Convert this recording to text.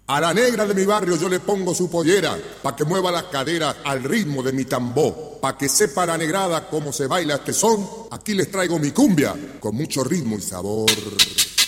A la negra de mi barrio yo le pongo su pollera, pa' que mueva las caderas al ritmo de mi tambor, pa' que sepa la negrada cómo se baila este son. Aquí les traigo mi cumbia, con mucho ritmo y sabor.